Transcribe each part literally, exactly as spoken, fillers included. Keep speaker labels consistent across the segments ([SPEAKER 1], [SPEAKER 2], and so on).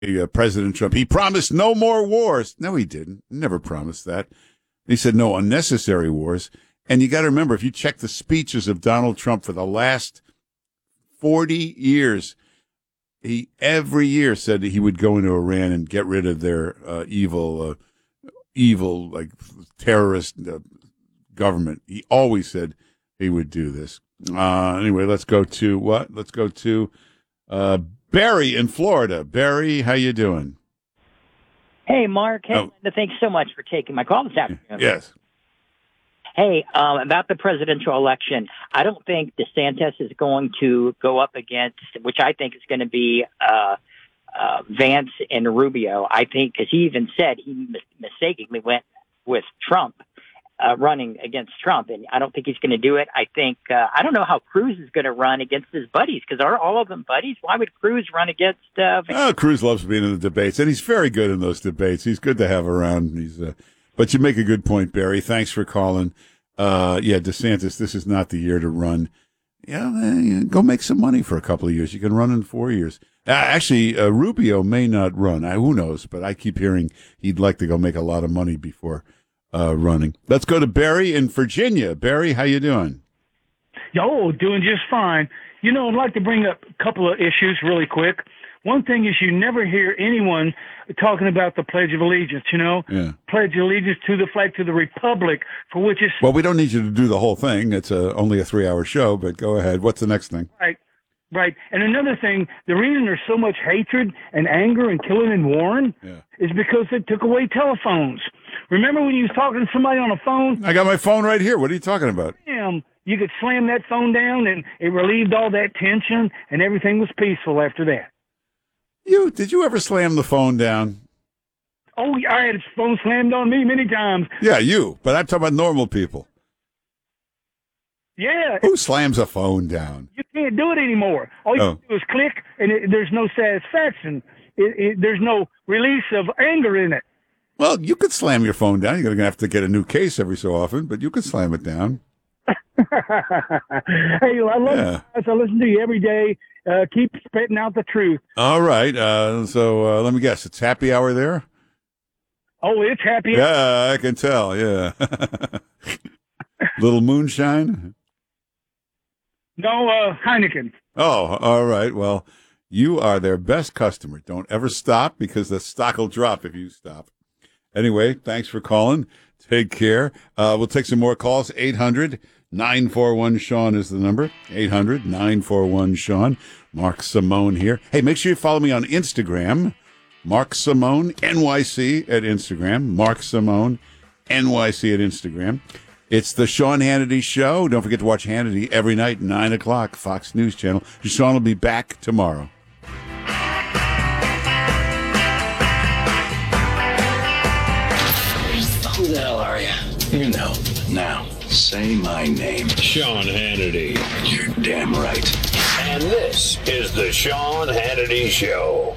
[SPEAKER 1] uh, President Trump. He promised no more wars. No, he didn't. He never promised that. He said no unnecessary wars. And you got to remember, if you check the speeches of Donald Trump for the last forty years, he every year said that he would go into Iran and get rid of their uh, evil, uh, evil, like terrorist uh, government. He always said he would do this. Uh, anyway, let's go to what? Let's go to uh, Barry in Florida. Barry, how you doing?
[SPEAKER 2] Hey, Mark. Hey,
[SPEAKER 1] oh.
[SPEAKER 2] Thanks so much for taking my call this afternoon.
[SPEAKER 1] Yes.
[SPEAKER 2] Hey, um, about the presidential election, I don't think DeSantis is going to go up against, which I think is going to be uh, uh, Vance and Rubio. I think, because he even said he mis- mistakenly went with Trump, uh, running against Trump, and I don't think he's going to do it. I think, uh, I don't know how Cruz is going to run against his buddies, because are all of them buddies? Why would Cruz run against uh, Vance?
[SPEAKER 1] Oh, Cruz loves being in the debates, and he's very good in those debates. He's good to have around. He's uh, But you make a good point, Barry. Thanks for calling. Uh, yeah, DeSantis, this is not the year to run. Yeah, eh, go make some money for a couple of years. You can run in four years. Uh, actually, uh, Rubio may not run. Uh, who knows? But I keep hearing he'd like to go make a lot of money before uh, running. Let's go to Barry in Virginia. Barry, how you doing?
[SPEAKER 3] Yo, doing just fine. You know, I'd like to bring up a couple of issues really quick. One thing is you never hear anyone talking about the Pledge of Allegiance, you know?
[SPEAKER 1] Yeah.
[SPEAKER 3] Pledge allegiance to the flag, to the republic, for which is...
[SPEAKER 1] Well, we don't need you to do the whole thing. It's a, only a three-hour show, but go ahead. What's the next thing?
[SPEAKER 3] Right, right. And another thing, the reason there's so much hatred and anger and killing in Warren
[SPEAKER 1] yeah.
[SPEAKER 3] is because they took away telephones. Remember when you was talking to somebody on a phone?
[SPEAKER 1] I got my phone right here. What are you talking about?
[SPEAKER 3] Damn, you could slam that phone down and it relieved all that tension and everything was peaceful after that.
[SPEAKER 1] You did you ever slam the phone down?
[SPEAKER 3] Oh, I had a phone slammed on me many times.
[SPEAKER 1] Yeah, you. But I'm talking about normal people.
[SPEAKER 3] Yeah.
[SPEAKER 1] Who slams a phone down?
[SPEAKER 3] You can't do it anymore. All you
[SPEAKER 1] oh.
[SPEAKER 3] do is click, and it, there's no satisfaction. It, it, there's no release of anger in it.
[SPEAKER 1] Well, you could slam your phone down. You're going to have to get a new case every so often, but you could slam it down.
[SPEAKER 3] Hey, I love
[SPEAKER 1] yeah.
[SPEAKER 3] you guys. I listen to you every day. Uh, keep spitting out the truth.
[SPEAKER 1] All right. Uh, so uh, let me guess. It's happy hour there?
[SPEAKER 3] Oh, it's happy.
[SPEAKER 1] Yeah, I can tell. Yeah. Little moonshine?
[SPEAKER 3] No, uh, Heineken.
[SPEAKER 1] Oh, all right. Well, you are their best customer. Don't ever stop because the stock will drop if you stop. Anyway, thanks for calling. Take care. Uh, we'll take some more calls. eight hundred nine four one Sean is the number. eight hundred nine four one Sean. Mark Simone here. Hey, make sure you follow me on Instagram. Mark Simone, N Y C at Instagram. Mark Simone, N Y C at Instagram. It's the Sean Hannity Show. Don't forget to watch Hannity every night, nine o'clock, Fox News Channel. Sean will be back tomorrow.
[SPEAKER 4] Who the hell are you? You know. Now, say my name.
[SPEAKER 5] Sean Hannity.
[SPEAKER 4] You're damn right.
[SPEAKER 5] And this is the Sean Hannity Show.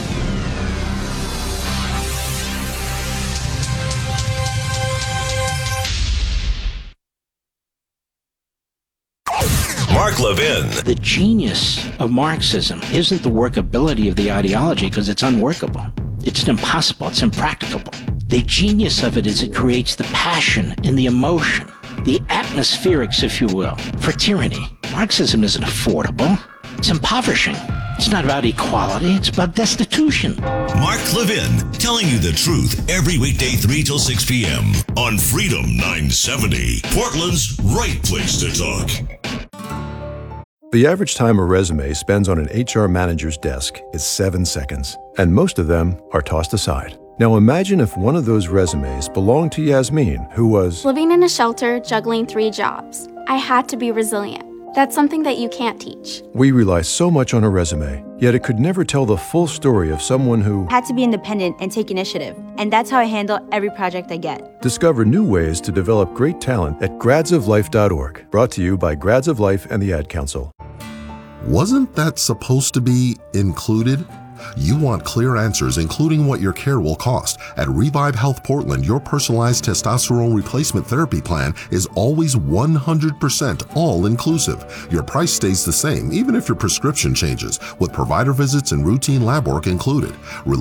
[SPEAKER 6] Mark Levin.
[SPEAKER 7] The genius of Marxism isn't the workability of the ideology because it's unworkable. It's impossible. It's impracticable. The genius of it is it creates the passion and the emotion, the atmospherics, if you will, for tyranny. Marxism isn't affordable. It's impoverishing. It's not about equality. It's about destitution.
[SPEAKER 6] Mark Levin, telling you the truth every weekday three till six p.m. on Freedom nine seventy, Portland's right place to talk.
[SPEAKER 8] The average time a resume spends on an H R manager's desk is seven seconds, and most of them are tossed aside. Now imagine if one of those resumes belonged to Yasmin, who was
[SPEAKER 9] living in a shelter, juggling three jobs. I had to be resilient. That's something that you can't teach.
[SPEAKER 8] We rely so much on a resume, yet it could never tell the full story of someone who
[SPEAKER 10] had to be independent and take initiative. And that's how I handle every project I get.
[SPEAKER 8] Discover new ways to develop great talent at grads of life dot org. Brought to you by Grads of Life and the Ad Council.
[SPEAKER 11] Wasn't that supposed to be included? You want clear answers, including what your care will cost. At Revive Health Portland, your personalized testosterone replacement therapy plan is always one hundred percent all-inclusive. Your price stays the same, even if your prescription changes, with provider visits and routine lab work included.